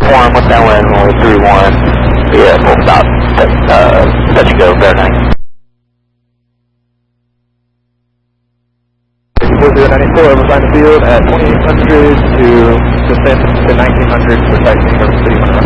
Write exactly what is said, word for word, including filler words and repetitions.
One, what's downwind, runway three one. Yeah, full stop. Uh, touch and go, Fahrenheit. four zero nine four, overflying the field at twenty-eight hundred to descend to nineteen hundred for tightening over city one run.